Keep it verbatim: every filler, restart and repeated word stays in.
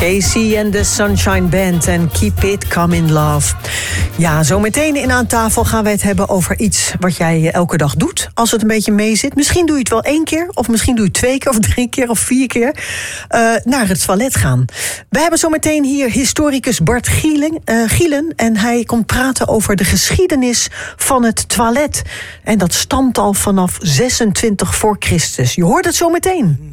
Lacey en de Sunshine Band en Keep It Comin' Love. Ja, zometeen in Aan Tafel gaan wij het hebben over iets wat jij elke dag doet. Als het een beetje mee zit. Misschien doe je het wel één keer, of misschien doe je het twee keer, of drie keer, of vier keer. Uh, naar het toilet gaan. We hebben zometeen hier historicus Bart Gielen, uh, Gielen. En hij komt praten over de geschiedenis van het toilet. En dat stamt al vanaf zesentwintig voor Christus. Je hoort het zometeen.